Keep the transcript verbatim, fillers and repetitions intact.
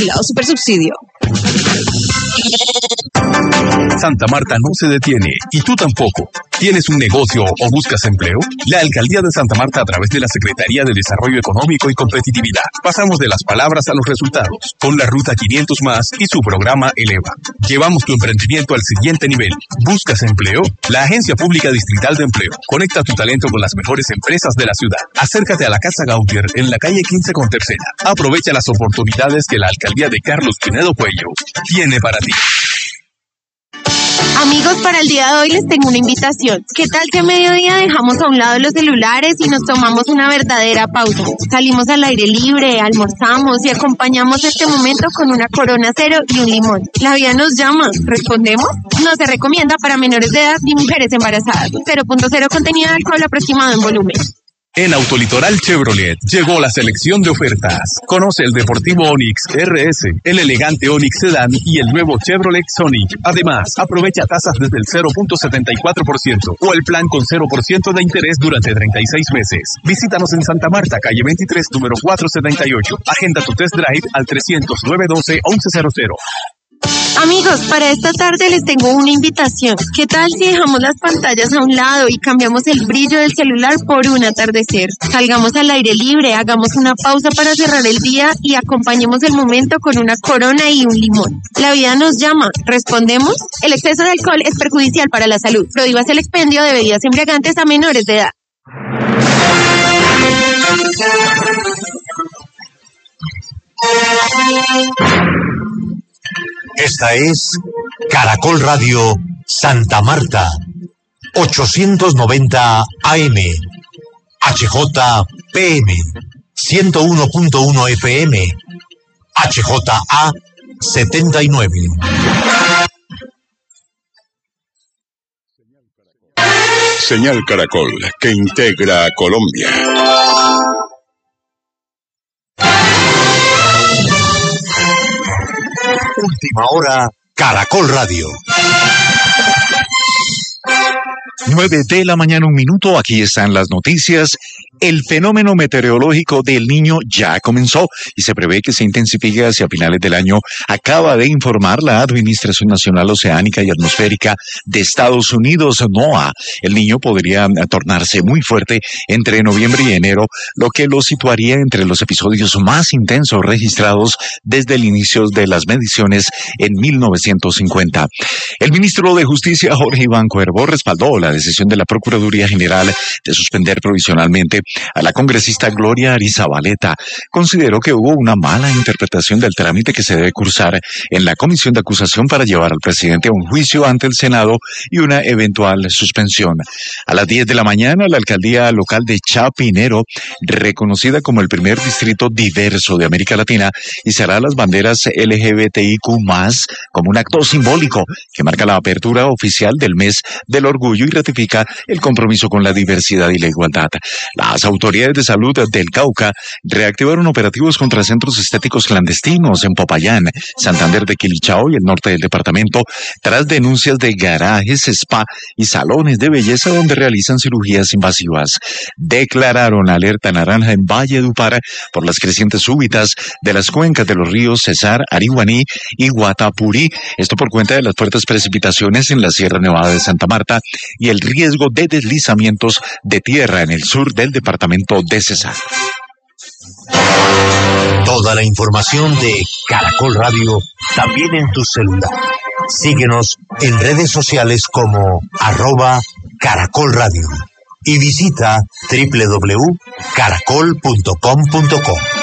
Super subsidio. Santa Marta no se detiene, y tú tampoco. ¿Tienes un negocio o buscas empleo? La Alcaldía de Santa Marta, a través de la Secretaría de Desarrollo Económico y Competitividad, pasamos de las palabras a los resultados, con la Ruta quinientos más y su programa Eleva. Llevamos tu emprendimiento al siguiente nivel. ¿Buscas empleo? La Agencia Pública Distrital de Empleo conecta tu talento con las mejores empresas de la ciudad. Acércate a la Casa Gautier en la calle quince con Tercera. Aprovecha las oportunidades que la Alcaldía de Carlos Pinedo Cuello tiene para ti. Amigos, para el día de hoy les tengo una invitación. ¿Qué tal que a mediodía dejamos a un lado los celulares y nos tomamos una verdadera pausa? Salimos al aire libre, almorzamos y acompañamos este momento con una Corona Cero y un limón. La vida nos llama. ¿Respondemos? No se recomienda para menores de edad ni mujeres embarazadas. cero punto cero contenido de alcohol aproximado en volumen. En Autolitoral Chevrolet llegó la selección de ofertas. Conoce el deportivo Onix R S, el elegante Onix Sedan y el nuevo Chevrolet Sonic. Además, aprovecha tasas desde el cero punto setenta y cuatro por ciento o el plan con cero por ciento de interés durante treinta y seis meses. Visítanos en Santa Marta, calle veintitrés, número cuatrocientos setenta y ocho. Agenda tu test drive al trescientos, nueve doce, once cero cero. Amigos, para esta tarde les tengo una invitación. ¿Qué tal si dejamos las pantallas a un lado y cambiamos el brillo del celular por un atardecer? Salgamos al aire libre, hagamos una pausa para cerrar el día y acompañemos el momento con una Corona y un limón. La vida nos llama. ¿Respondemos? El exceso de alcohol es perjudicial para la salud. Prohíbase el expendio de bebidas embriagantes a menores de edad. Esta es Caracol Radio Santa Marta, ochocientos noventa A M, H J P M, ciento uno punto uno F M, H J A setenta y nueve. Señal Caracol, que integra a Colombia. Última hora, Caracol Radio. nueve de la mañana, un minuto. Aquí están las noticias. El fenómeno meteorológico del Niño ya comenzó y se prevé que se intensifique hacia finales del año. Acaba de informar la Administración Nacional Oceánica y Atmosférica de Estados Unidos, NOAA. El Niño podría tornarse muy fuerte entre noviembre y enero, lo que lo situaría entre los episodios más intensos registrados desde el inicio de las mediciones en mil novecientos cincuenta. El ministro de Justicia, Jorge Iván Cuervo, respaldó la decisión de la Procuraduría General de suspender provisionalmente a la congresista Gloria Arizabaleta. Consideró que hubo una mala interpretación del trámite que se debe cursar en la comisión de acusación para llevar al presidente a un juicio ante el Senado y una eventual suspensión. A las diez de la mañana, la alcaldía local de Chapinero, reconocida como el primer distrito diverso de América Latina, izará las banderas L G B T I Q más, como un acto simbólico que marca la apertura oficial del mes del orgullo y ratifica el compromiso con la diversidad y la igualdad. Las autoridades de salud del Cauca reactivaron operativos contra centros estéticos clandestinos en Popayán, Santander de Quilichao y el norte del departamento, tras denuncias de garajes, spa y salones de belleza donde realizan cirugías invasivas. Declararon alerta naranja en Valledupar por las crecientes súbitas de las cuencas de los ríos Cesar, Ariguaní y Guatapurí. Esto por cuenta de las fuertes precipitaciones en la Sierra Nevada de Santa Marta y el riesgo de deslizamientos de tierra en el sur del departamento de Cesar. Toda la información de Caracol Radio también en tu celular. Síguenos en redes sociales como arroba Caracol Radio y visita doble u doble u doble u punto caracol punto com punto co.